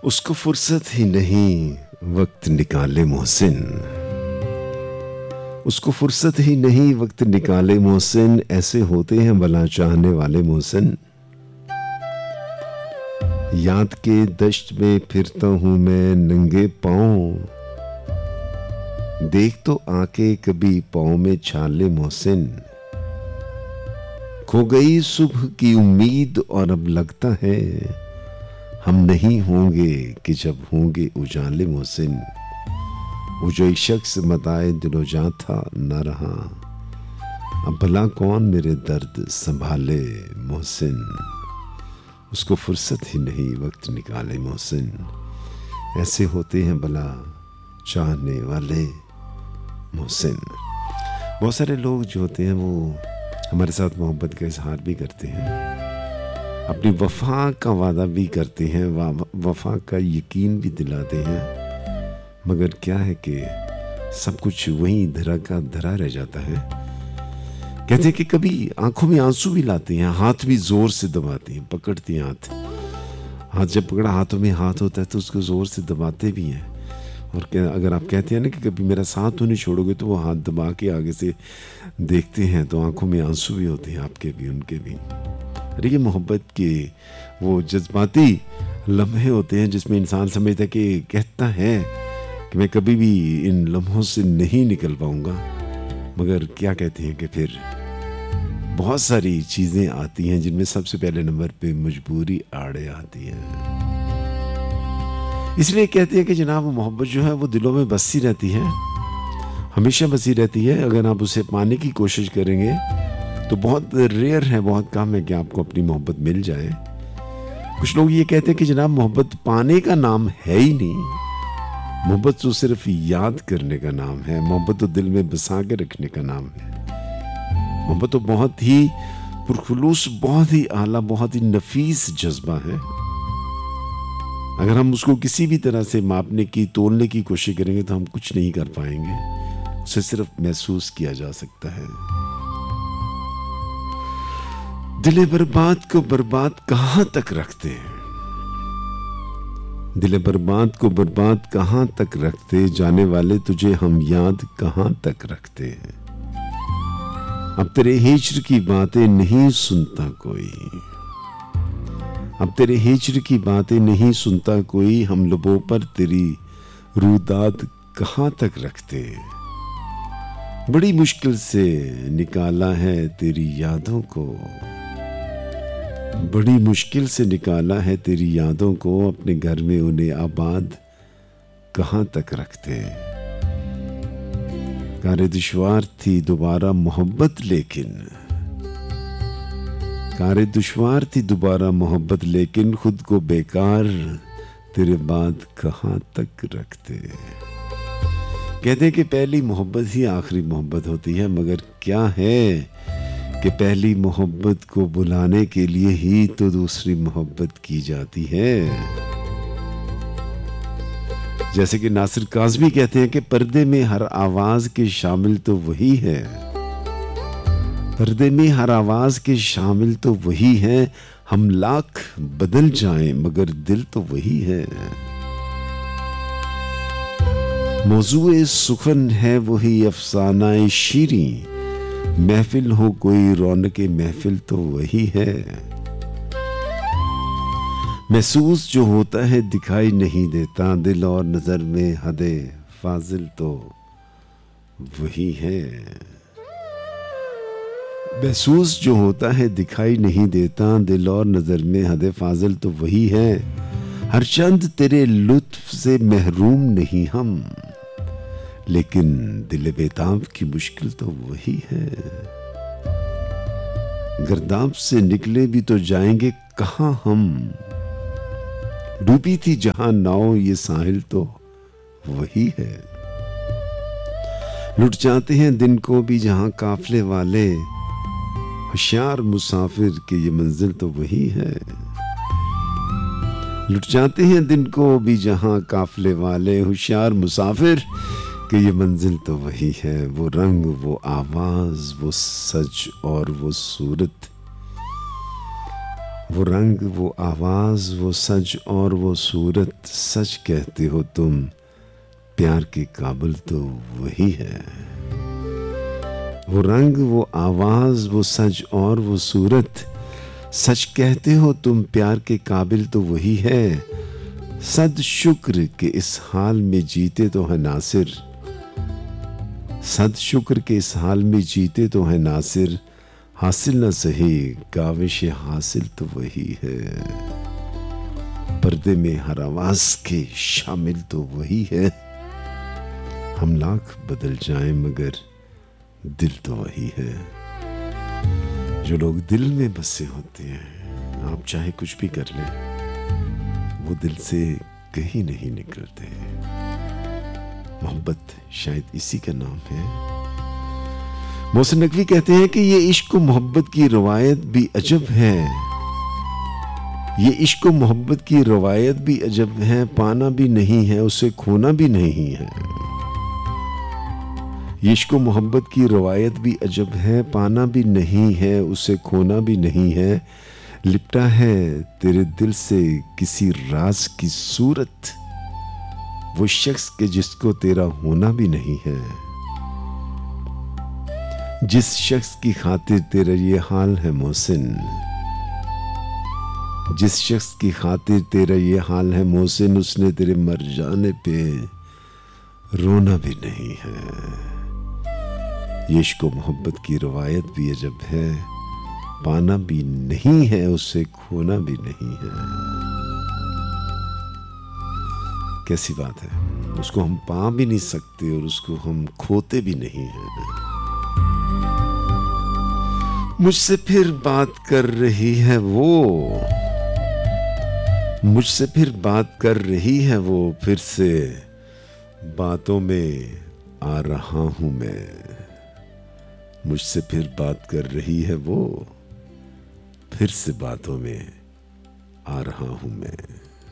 उसको फुर्सत ही नहीं वक्त निकाले मोहसिन, उसको फुर्सत ही नहीं वक्त निकाले मोहसिन, ऐसे होते हैं भला चाहने वाले मोहसिन। याद के दश्त में फिरता हूं मैं नंगे पांव, देख तो आके कभी पांव में छाले मोहसिन। खो गई सुबह की उम्मीद और अब लगता है हम नहीं होंगे कि जब होंगे उजाले मोहसिन। वो जो एक शख्स मताए दिलो जां था न रहा, अब भला कौन मेरे दर्द संभाले मोहसिन। उसको फुर्सत ही नहीं वक्त निकाले मोहसिन, ऐसे होते हैं भला चाहने वाले मोहसिन। बहुत सारे लोग जो होते हैं वो हमारे साथ मोहब्बत का इजहार भी करते हैं, अपनी वफा का वादा भी करते हैं, वफा का यकीन भी दिलाते हैं, मगर क्या है कि सब कुछ वहीं धरा का धरा रह जाता है। कहते हैं कि कभी आंखों में आंसू भी लाते हैं, हाथ भी जोर से दबाते हैं, पकड़ते हैं हाथ जब पकड़ा हाथों में हाथ होता है तो उसको जोर से दबाते भी हैं। और अगर आप कहते हैं ना कि कभी मेरा साथ तो नहीं छोड़ोगे, तो वो हाथ दबा के आगे से देखते हैं तो आंखों में आंसू भी होते हैं, आपके भी उनके भी। अरे ये मोहब्बत के वो जज्बाती लम्हे होते हैं जिसमें इंसान समझता है कि कहता है कि मैं कभी भी इन लम्हों से नहीं निकल पाऊंगा, मगर क्या कहते हैं कि फिर बहुत सारी चीज़ें आती हैं जिनमें सबसे पहले नंबर पे मजबूरी आड़े आती है। इसलिए कहते हैं कि जनाब मोहब्बत जो है वो दिलों में बसी रहती है, हमेशा बसी रहती है। अगर आप उसे पाने की कोशिश करेंगे तो बहुत रेयर है, बहुत कम है कि आपको अपनी मोहब्बत मिल जाए। कुछ लोग ये कहते हैं कि जनाब मोहब्बत पाने का नाम है ही नहीं, मोहब्बत तो सिर्फ याद करने का नाम है, मोहब्बत तो दिल में बसा के रखने का नाम है। मोहब्बत तो बहुत ही पुरखुलूस, बहुत ही आला, बहुत ही नफीस जज्बा है। अगर हम उसको किसी भी तरह से मापने की, तोलने की कोशिश करेंगे तो हम कुछ नहीं कर पाएंगे, उसे सिर्फ महसूस किया जा सकता है। दिले बर्बाद को बर्बाद कहां तक रखते हैं, दिले बर्बाद को बर्बाद कहां तक रखते, जाने वाले तुझे हम याद कहां तक रखते हैं। अब तेरे हिज्र की बातें नहीं सुनता कोई, अब तेरे हिज्र की बातें नहीं सुनता कोई, हम लबों पर तेरी रूदाद कहां तक रखते। बड़ी मुश्किल से निकाला है तेरी यादों को, बड़ी मुश्किल से निकाला है तेरी यादों को, अपने घर में उन्हें आबाद कहां तक रखते। कारे दुश्वार थी दोबारा मोहब्बत लेकिन, कारे दुश्वार थी दोबारा मोहब्बत लेकिन, खुद को बेकार तेरे बाद कहां तक रखते। कहते कि पहली मोहब्बत ही आखिरी मोहब्बत होती है, मगर क्या है कि पहली मोहब्बत को बुलाने के लिए ही तो दूसरी मोहब्बत की जाती है। जैसे कि नासिर काज़मी कहते हैं कि पर्दे में हर आवाज के शामिल तो वही है, पर्दे में हर आवाज के शामिल तो वही है, हम लाख बदल जाएं मगर दिल तो वही है। मौजूए सुखन है वही अफसानाए शीरी, महफिल हो कोई रौनके महफिल तो वही है। महसूस जो होता है दिखाई नहीं देता, दिल और नजर में हदे फाजिल तो वही है। महसूस जो होता है दिखाई नहीं देता, दिल और नजर में हदे फाजिल तो वही है। हर चंद तेरे लुत्फ से महरूम नहीं हम, लेकिन दिल बेताब की मुश्किल तो वही है। गर्दाब से निकले भी तो जाएंगे कहां हम, डूबी थी जहां नाव ये साहिल तो वही है। लुट जाते हैं दिन को भी जहां काफले वाले, होशियार मुसाफिर के ये मंजिल तो वही है। लुट जाते हैं दिन को भी जहां काफले वाले, होशियार मुसाफिर कि ये मंजिल तो वही है। वो रंग, वो आवाज, वो सच और वो सूरत, वो रंग, वो आवाज, वो सज और वो सूरत, सच कहते हो तुम, प्यार के काबिल तो वही है। वो रंग, वो आवाज, वो सज और वो सूरत, सच कहते हो तुम, प्यार के काबिल तो वही है। सद शुक्र के इस हाल में जीते तो है नासिर, सद शुक्र के इस हाल में जीते तो है नासिर। हासिल न सही काविश हासिल तो वही है। पर्दे में हर आवाज के शामिल तो वही है। हम लाख बदल जाएं मगर दिल तो वही है। जो लोग दिल में बसे होते हैं, आप चाहे कुछ भी कर लें, वो दिल से कहीं नहीं निकलते। मोहब्बत शायद इसी का नाम है। मोहसिन नकवी कहते हैं कि ये इश्क मोहब्बत की रवायत भी अजब है। ये इश्क मोहब्बत की रवायत भी अजब है। पाना भी नहीं है, उसे खोना भी नहीं है। ये इश्क मोहब्बत की रवायत भी अजब है। पाना भी नहीं है, उसे खोना भी नहीं है। लिपटा है तेरे दिल से किसी राज की सूरत, वो शख्स के जिसको तेरा होना भी नहीं है। जिस शख्स की खातिर तेरा ये हाल है मोहसिन, जिस शख्स की खातिर तेरा ये हाल है मोहसिन, उसने तेरे मर जाने पे रोना भी नहीं है। ये इश्क मोहब्बत की रवायत भी अजब है। पाना भी नहीं है, उसे खोना भी नहीं है। कैसी बात है, उसको हम पा भी नहीं सकते और उसको हम खोते भी नहीं हैं। मुझसे फिर बात कर रही है वो, मुझसे फिर बात कर रही है वो, फिर से बातों में आ रहा हूं मैं। मुझसे फिर बात कर रही है वो, फिर से बातों में आ रहा हूं मैं।